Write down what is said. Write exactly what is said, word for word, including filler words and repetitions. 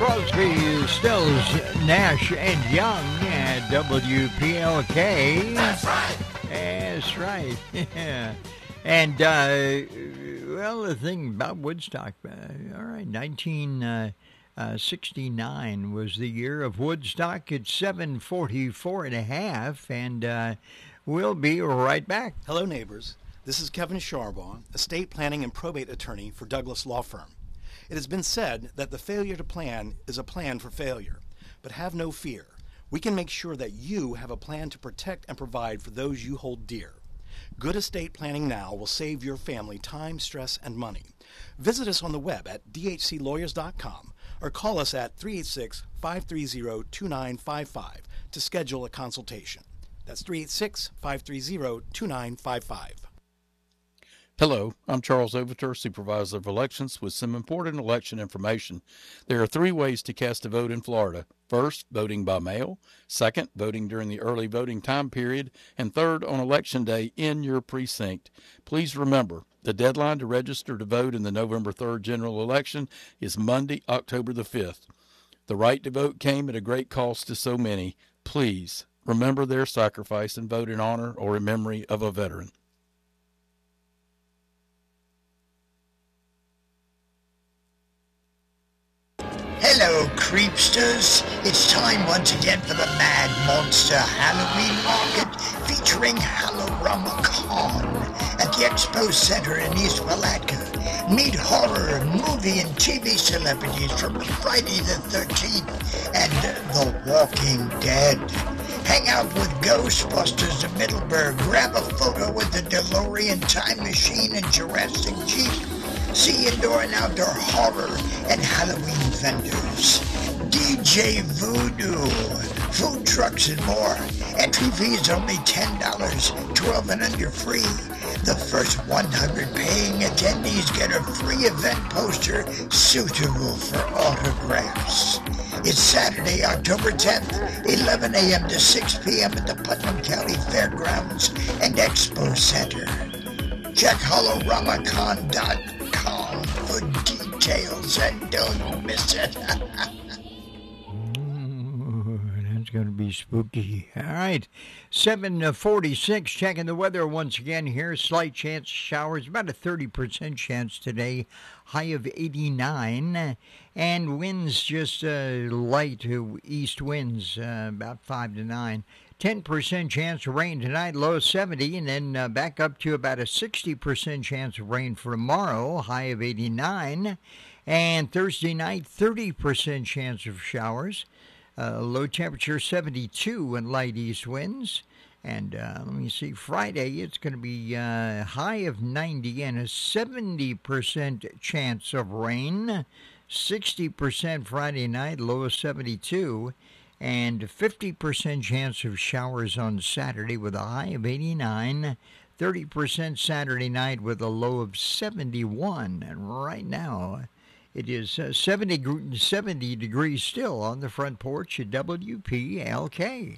Crosby, Stills, Nash, and Young at W P L K. That's right. That's right. Yeah. And, uh, well, the thing about Woodstock, uh, all right, nineteen sixty-nine was the year of Woodstock. It's seven forty-four and a half, and uh, we'll be right back. Hello, neighbors. This is Kevin Charbon, estate planning and probate attorney for Douglas Law Firm. It has been said that the failure to plan is a plan for failure. But have no fear. We can make sure that you have a plan to protect and provide for those you hold dear. Good estate planning now will save your family time, stress, and money. Visit us on the web at d h c lawyers dot com or call us at three eight six, five three zero, two nine five five to schedule a consultation. That's three eight six, five three zero, two nine five five. Hello, I'm Charles Overture, Supervisor of Elections, with some important election information. There are three ways to cast a vote in Florida. First, voting by mail. Second, voting during the early voting time period. And third, on Election Day in your precinct. Please remember, the deadline to register to vote in the November third general election is Monday, October the fifth. The right to vote came at a great cost to so many. Please remember their sacrifice and vote in honor or in memory of a veteran. Hello, creepsters. It's time once again for the Mad Monster Halloween Market featuring Hallorama Con at the Expo Center in East Palatka. Meet horror, movie, and T V celebrities from Friday the thirteenth and The Walking Dead. Hang out with Ghostbusters of Middleburg. Grab a photo with the DeLorean Time Machine and Jurassic Jeep. See indoor and outdoor horror and Halloween vendors. D J Voodoo, food trucks and more. Entry fee is only ten dollars, twelve and under free. The first one hundred paying attendees get a free event poster suitable for autographs. It's Saturday, October tenth, eleven a.m. to six p.m. at the Putnam County Fairgrounds and Expo Center. Check holoramacon dot com for details and don't miss it. Ooh, that's going to be spooky. All right, seven forty-six, checking the weather once again here. Slight chance of showers, about a thirty percent chance today, high of eighty-nine. And winds just uh, light to east winds, uh, about five to nine. ten percent chance of rain tonight, low seventy, and then uh, back up to about a sixty percent chance of rain for tomorrow, high of eighty-nine. And Thursday night, thirty percent chance of showers, uh, low temperature seventy-two and light east winds. And uh, let me see, Friday it's going to be uh, high of ninety and a seventy percent chance of rain. sixty percent Friday night, low of seventy-two. And fifty percent chance of showers on Saturday with a high of eighty-nine. thirty percent Saturday night with a low of seventy-one. And right now, it is uh, seventy, seventy degrees still on the front porch at W P L K.